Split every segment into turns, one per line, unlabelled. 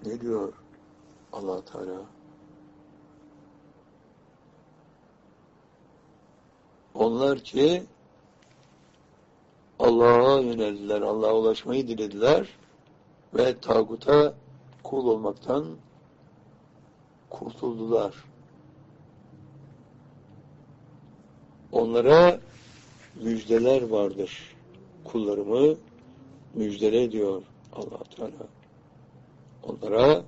Ne diyor Allah Teala? Onlar ki Allah'a yöneldiler, Allah'a ulaşmayı dilediler ve tağuta kul olmaktan kurtuldular. Onlara müjdeler vardır. Kullarımı müjdele diyor Allah Teala. Onlara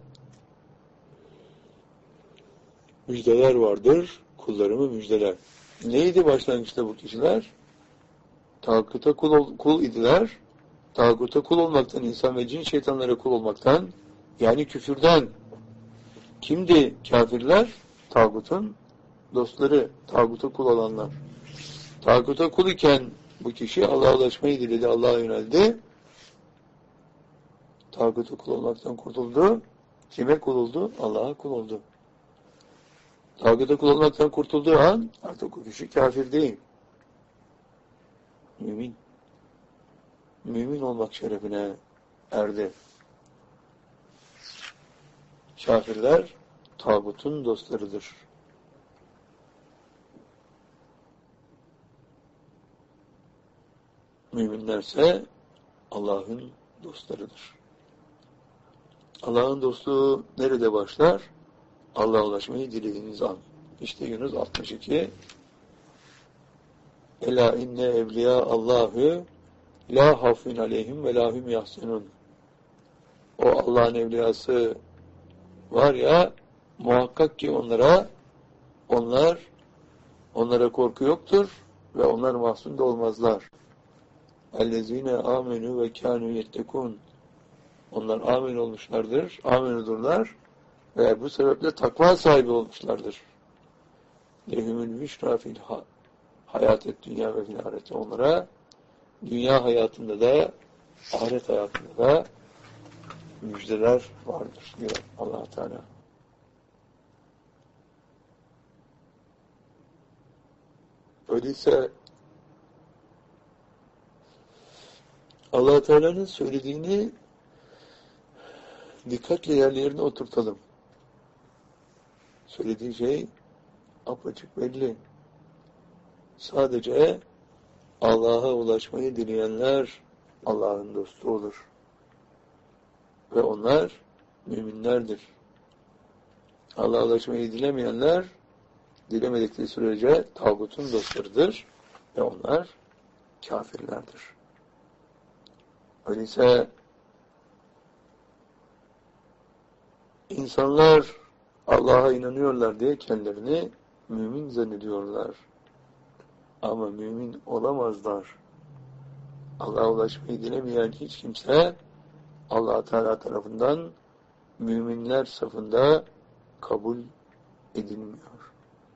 müjdeler vardır. Kullarımı müjdeler. Neydi başlangıçta bu kişiler? Tağuta kul idiler. Tağuta kul olmaktan, insan ve cin şeytanlara kul olmaktan, yani küfürden. Kimdi kafirler? Tağutun dostları, tağuta kul olanlar. Tağuta kul iken bu kişi Allah'a ulaşmayı diledi, Allah'a yöneldi. Tağuta kul olmaktan kurtuldu. Kime kul oldu? Allah'a kul oldu. Tağuta kul olmaktan kurtulduğu an artık o kişi kafir değil. Mümin. Mümin olmak şerefine erdi. Kafirler tağutun dostlarıdır. Müminlerse Allah'ın dostlarıdır. Allah'ın dostluğu nerede başlar? Allah'a ulaşmayı dilediğiniz an. İşte Yunus 62. Ela inne evliya Allahu la hafun aleyhim ve lahum yahsenun. O Allah'ın evliyası var ya, muhakkak ki onlara korku yoktur ve onlar mahzun da olmazlar. Ellezine amenu ve kânû yettekûn. Onlar amin olmuşlardır, aminudurlar ve bu sebeple takva sahibi olmuşlardır. Lehumül büşrâ fil hayâtet dünya ve fil ahirete. Onlara dünya hayatında da ahiret hayatında da müjdeler vardır diyor Allah Teala. Öyleyse Allah Teala'nın söylediğini dikkatle yerlerine oturtalım. Söylediği şey apaçık belli. Sadece Allah'a ulaşmayı dileyenler Allah'ın dostu olur. Ve onlar müminlerdir. Allah'a ulaşmayı dilemeyenler, dilemedikleri sürece tağutun dostlarıdır ve onlar kafirlerdir. Öyleyse insanlar Allah'a inanıyorlar diye kendilerini mümin zannediyorlar. Ama mümin olamazlar. Allah'a ulaşmayı dilemeyen hiç kimse Allah Teala tarafından müminler safında kabul edilmiyor.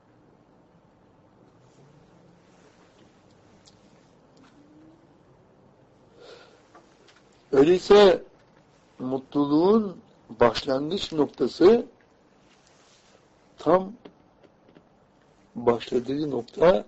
Öyleyse mutluluğun başlangıç noktası tam başladığı nokta